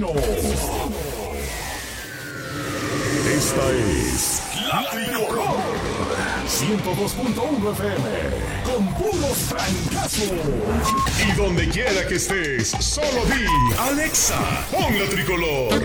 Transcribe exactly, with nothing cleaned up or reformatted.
Matutino. Esta es La Tricolor ciento dos punto uno F M con puros francazos. Y donde quiera que estés, solo di Alexa, pon La Tricolor.